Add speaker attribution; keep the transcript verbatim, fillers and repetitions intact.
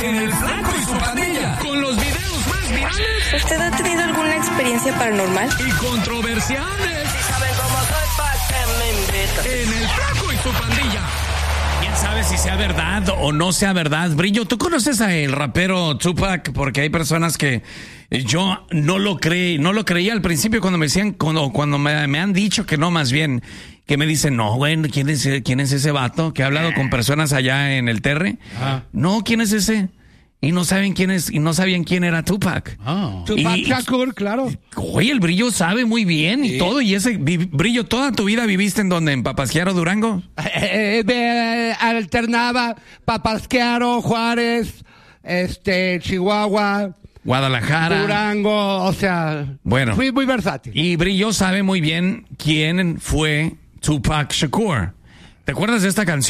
Speaker 1: en El Flaco y su Pandilla. Con los videos más virales.
Speaker 2: ¿Usted ha tenido alguna experiencia paranormal?
Speaker 1: Y controversiales.
Speaker 3: Si saben cómo soy, pa' que me invitan.
Speaker 1: En El Flaco y su Pandilla.
Speaker 4: ¿Quién sabe si sea verdad o no sea verdad? Brillo, ¿tú conoces a el rapero Tupac? Porque hay personas que yo no lo creí, no lo creía al principio cuando me decían, cuando, cuando me, me han dicho que no, más bien, que me dicen, no, güey, ¿quién es, quién es ese vato? Que ha hablado con personas allá en el Terre.
Speaker 5: Ah.
Speaker 4: No, ¿quién es ese? Y no saben quién es, y no sabían quién era Tupac.
Speaker 5: Oh. Tupac
Speaker 4: Y-
Speaker 5: Shakur, claro.
Speaker 4: Oye, el Brillo sabe muy bien y
Speaker 5: Sí.
Speaker 4: todo. Y ese, vi- Brillo, ¿toda tu vida viviste en donde? ¿En Papasquiaro, Durango?
Speaker 5: Eh, eh, me alternaba Papasquiaro, Juárez, este, Chihuahua,
Speaker 4: Guadalajara.
Speaker 5: Durango, o sea,
Speaker 4: Bueno.
Speaker 5: fui muy versátil.
Speaker 4: Y Brillo sabe muy bien quién fue Tupac Shakur. ¿Te acuerdas de esta canción?